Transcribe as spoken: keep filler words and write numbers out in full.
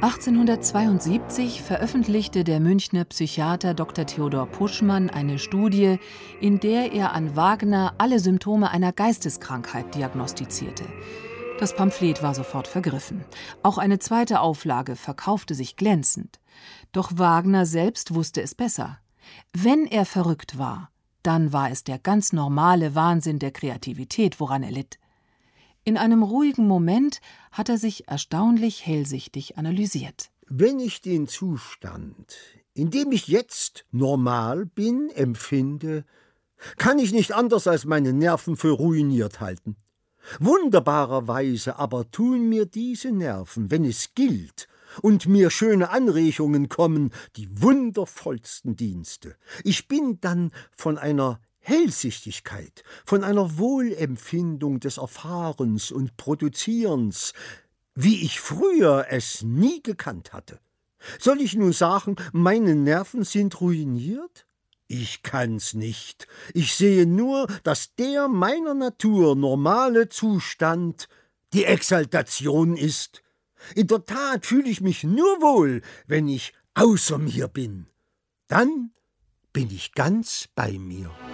achtzehnhundertzweiundsiebzig veröffentlichte der Münchner Psychiater Doktor Theodor Puschmann eine Studie, in der er an Wagner alle Symptome einer Geisteskrankheit diagnostizierte. Das Pamphlet war sofort vergriffen. Auch eine zweite Auflage verkaufte sich glänzend. Doch Wagner selbst wusste es besser. Wenn er verrückt war, dann war es der ganz normale Wahnsinn der Kreativität, woran er litt. In einem ruhigen Moment hat er sich erstaunlich hellsichtig analysiert. Wenn ich den Zustand, in dem ich jetzt normal bin, empfinde, kann ich nicht anders als meine Nerven für ruiniert halten. Wunderbarerweise aber tun mir diese Nerven, wenn es gilt, und mir schöne Anregungen kommen, die wundervollsten Dienste. Ich bin dann von einer Hellsichtigkeit, von einer Wohlempfindung des Erfahrens und Produzierens, wie ich früher es nie gekannt hatte. Soll ich nun sagen, meine Nerven sind ruiniert? Ich kann's nicht. Ich sehe nur, dass der meiner Natur normale Zustand die Exaltation ist. In der Tat fühle ich mich nur wohl, wenn ich außer mir bin. Dann bin ich ganz bei mir.